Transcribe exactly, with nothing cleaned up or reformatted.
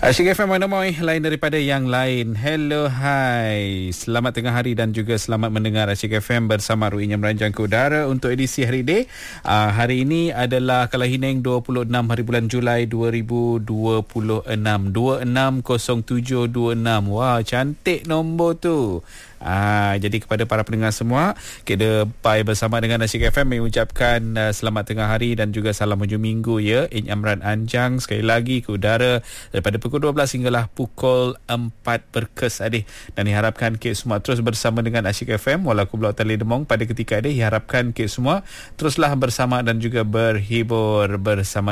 Asyik F M mana mau lain daripada yang lain. Hello, hai. Selamat tengah hari dan juga selamat mendengar Asyik F M bersama Ruinya meranjang ke udara untuk edisi hari ini. Uh, hari ini adalah Kalahineng dua puluh enam hari bulan Julai dua ribu dua puluh enam. dua enam kosong tujuh dua enam. Wah, cantik nombor tu. Ah, jadi kepada para pendengar semua, kita pai bersama dengan Asyik F M mengucapkan uh, selamat tengah hari dan juga salam hujung minggu ya. Eid Amran Anjang sekali lagi ke udara daripada pukul dua belas hinggalah pukul empat berkes adik. Dan diharapkan kita semua terus bersama dengan Asyik F M walaupun Pulau Tali Demong pada ketika ini. Diharapkan kita semua teruslah bersama dan juga berhibur bersama